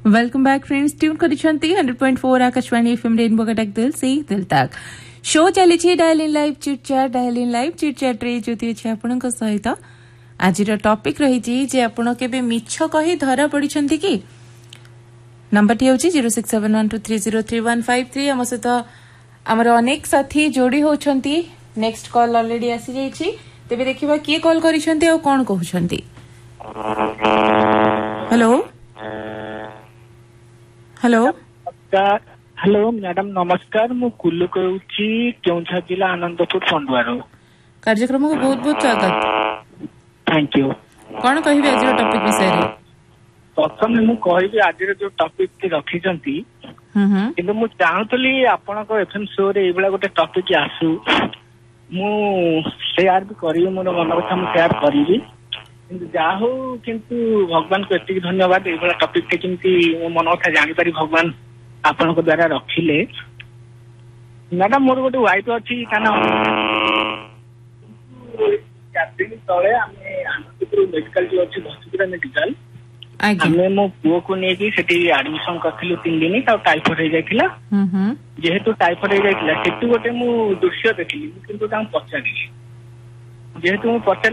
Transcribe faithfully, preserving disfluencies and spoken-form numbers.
welcome back friends tune करिसंती hundred point four Akashvani FM rainbow Cuttack दिल से दिल तक शो चली dial in live chit chat dial in live chit chat रे ज्योति अछि आपनक सहित आज टॉपिक रही जे आपण केबे मिछ कही धरा पड़िछंती कि नंबर टी होची zero six seven one two three zero three one five three हम सहित हमर अनेक साथी जोड़ी होछंती नेक्स्ट कॉल ऑलरेडी आसी जाईछि तेबे देखिबा के कॉल करिसंती आ कोन कहउछंती हेलो हेलो हेलो मैडम नमस्कार मु कुल्लू कहूची केउंझा जिला आनंदपुर फंडुआरो कार्यक्रम को बहुत बहुत स्वागत थैंक यू कौन कहबे आज टॉपिक विषय रे प्रथम मु कहबी आज जो टॉपिक के रखिजंती हम्म किंतु मु चाहतली आपन को एफएम शो रे एबला गोटे टॉपिक आसु मु शेयर भी करी मोर मन कथा मु शेयर करी किंतु जाहो किंतु भगवान को एति धन्यवाद एबला टॉपिक के किंतु मो मन कथा जानि पारी भगवान आपन को द्वारा रखिले मैडम मोर गोटे वाइफ अछि काना चार दिन तळे हमें आनंदपुर मेडिकल जो अछि हॉस्पिटल मेडिकल हमें मो पुओ को नेकी सेठी एडमिशन करथिलु तीन दिन ता टाइफाइड हो जाइथिला हम्म जेहेतु टाइफाइड हो जाइथिला सेठी गोटे मु दृश्य देखिली किंतु ता पछाडी जेहेतु मु पछाडी